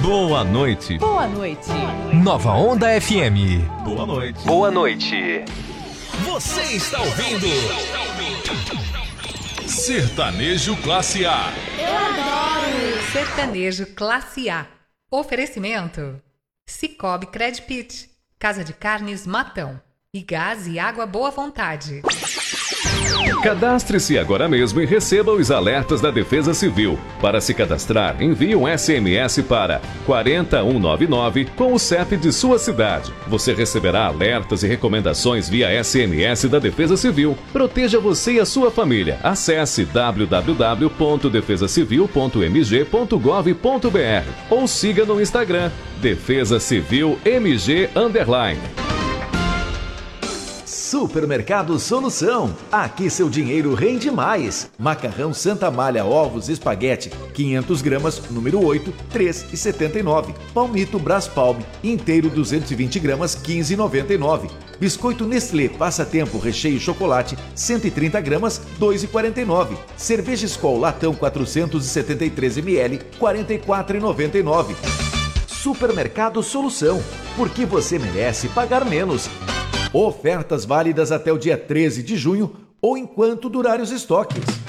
Boa noite. Boa noite. Nova Onda FM. Boa noite. Boa noite. Você está ouvindo Sertanejo Classe A. Eu adoro! Sertanejo Classe A. Oferecimento: Cicobi Credpit, Casa de Carnes Matão e Gás e Água Boa Vontade. Cadastre-se agora mesmo e receba os alertas da Defesa Civil. Para se cadastrar, envie um SMS para 40199 com o CEP de sua cidade. Você receberá alertas e recomendações via SMS da Defesa Civil. Proteja você e a sua família. Acesse www.defesacivil.mg.gov.br ou siga no Instagram Defesa Civil MG _. Supermercado Solução. Aqui seu dinheiro rende mais. Macarrão Santa Malha ovos espaguete 500 gramas, número 8, 3,79. Palmito Braspalm inteiro 220 gramas, 15,99. Biscoito Nestlé Passatempo recheio chocolate 130 gramas, 2,49. Cerveja Skol latão 473 ml, 44,99. Supermercado Solução. Porque você merece pagar menos. Ofertas válidas até o dia 13 de junho ou enquanto durar os estoques.